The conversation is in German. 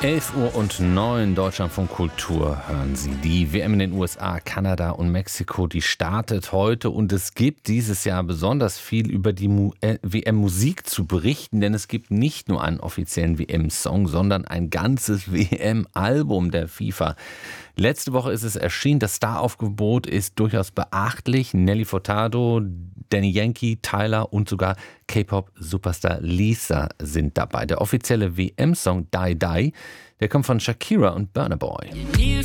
11:09 Deutschlandfunk Kultur hören Sie. Die WM in den USA, Kanada und Mexiko, die startet heute und es gibt dieses Jahr besonders viel über die WM-Musik zu berichten, denn es gibt nicht nur einen offiziellen WM-Song, sondern ein ganzes WM-Album der FIFA. Letzte Woche ist es erschienen, das Staraufgebot ist durchaus beachtlich. Nelly Furtado, Daddy Yankee, Tyler und sogar K-Pop-Superstar Lisa sind dabei. Der offizielle WM-Song Die Die, der kommt von Shakira und Burna Boy.